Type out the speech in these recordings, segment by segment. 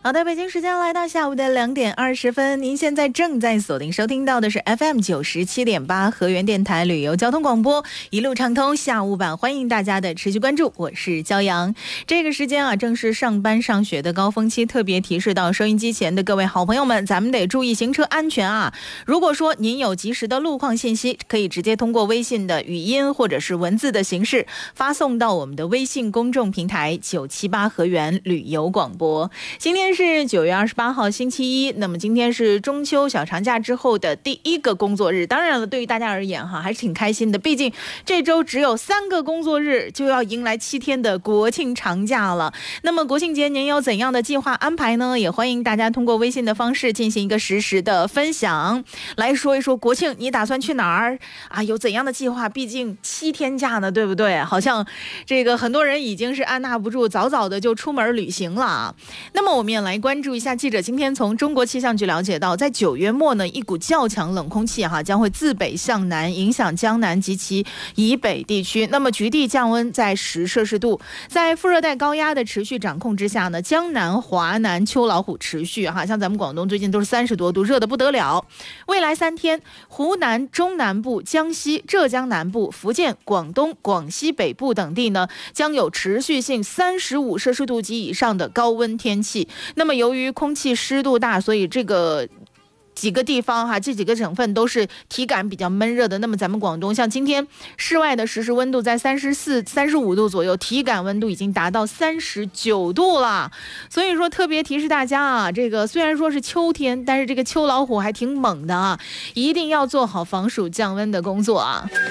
好的，北京时间来到下午的2点20分，您现在正在锁定收听到的是 FM 97.8河源电台旅游交通广播，一路畅通下午版，欢迎大家的持续关注，我是骄阳。这个时间啊，正是上班上学的高峰期，特别提示到收音机前的各位好朋友们，咱们得注意行车安全啊。如果说您有及时的路况信息，可以直接通过微信的语音或者是文字的形式发送到我们的微信公众平台978河源旅游广播。今天是9月28号星期一，那么今天是中秋小长假之后的第一个工作日，当然了，对于大家而言还是挺开心的，毕竟这周只有3个工作日就要迎来7天的国庆长假了。那么国庆节您有怎样的计划安排呢？也欢迎大家通过微信的方式进行一个实时的分享，来说一说国庆你打算去哪儿啊？有怎样的计划？毕竟7天假呢，对不对？好像这个很多人已经是按捺不住，早早的就出门旅行了。那么我们也来关注一下，记者今天从中国气象局了解到，在9月末呢，一股较强冷空气将会自北向南影响江南及其以北地区，那么局地降温在10摄氏度。在副热带高压的持续掌控之下呢，江南、华南秋老虎持续像咱们广东最近都是30多度，热得不得了。未来3天，湖南、中南部、江西、浙江南部、福建、广东、广西北部等地呢，将有持续性35摄氏度及以上的高温天气。那么由于空气湿度大，所以这个几个地方这几个省份都是体感比较闷热的。那么咱们广东像今天室外的实时温度在34、35度左右，体感温度已经达到39度了。所以说特别提示大家这个虽然说是秋天，但是这个秋老虎还挺猛的一定要做好防暑降温的工作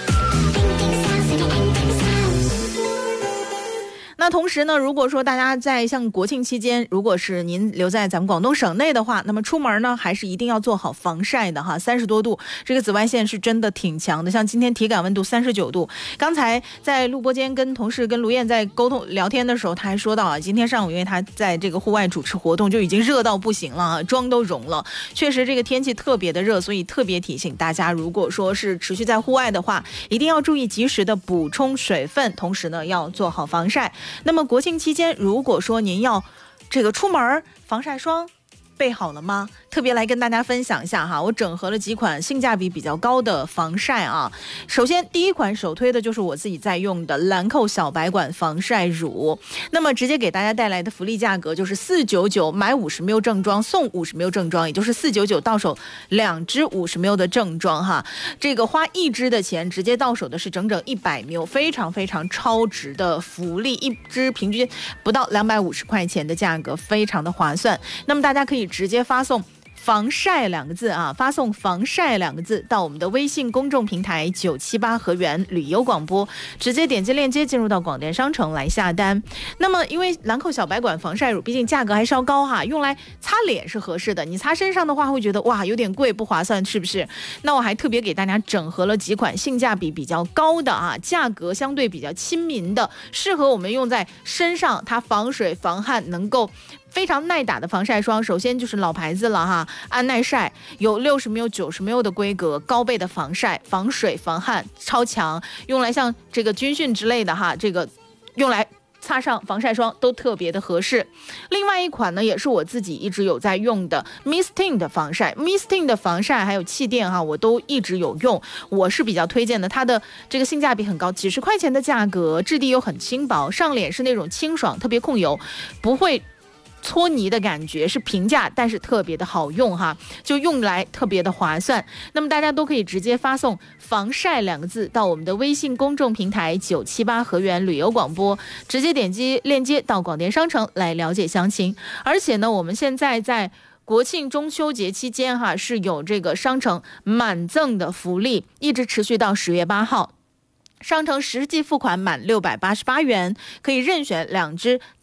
那同时呢，如果说大家在像国庆期间，如果是您留在咱们广东省内的话，那么出门呢还是一定要做好防晒的30多度，这个紫外线是真的挺强的。像今天体感温度39度，刚才在录播间跟同事跟卢燕在沟通聊天的时候，他还说到今天上午因为他在这个户外主持活动就已经热到不行了妆都融了。确实这个天气特别的热，所以特别提醒大家，如果说是持续在户外的话，一定要注意及时的补充水分，同时呢要做好防晒。那么国庆期间，如果说您要这个出门，防晒霜备好了吗？特别来跟大家分享一下我整合了几款性价比比较高的防晒首先第一款首推的就是我自己在用的兰蔻小白管防晒乳，那么直接给大家带来的福利价格就是499，买50 ml 正装送50 ml 正装，也就是499到手2支50 ml 的正装这个花1支的钱直接到手的是整整100 ml，非常非常超值的福利，一支平均不到250块钱的价格，非常的划算。那么大家可以直接发送防晒2个字发送防晒2个字到我们的微信公众平台978河源旅游广播，直接点击链接进入到广电商城来下单。那么因为兰蔻小白管防晒乳毕竟价格还稍高用来擦脸是合适的，你擦身上的话会觉得哇有点贵不划算，是不是？那我还特别给大家整合了几款性价比比较高的价格相对比较亲民的，适合我们用在身上，它防水防汗能够非常耐打的防晒霜。首先就是老牌子了安耐晒，有60 ml 90 ml 的规格，高倍的防晒防水防汗超强，用来像这个军训之类的这个用来擦上防晒霜都特别的合适。另外一款呢也是我自己一直有在用的 Mistin 的防晒， Mistin 的防晒还有气垫我都一直有用，我是比较推荐的，它的这个性价比很高，几十块钱的价格，质地又很轻薄，上脸是那种清爽特别控油，不会搓泥的感觉，是平价但是特别的好用就用来特别的划算。那么大家都可以直接发送防晒2个字到我们的微信公众平台978河源旅游广播，直接点击链接到广电商城来了解详情。而且呢我们现在在国庆中秋节期间是有这个商城满赠的福利，一直持续到10月8号。商城实际付款满688元，可以任选2支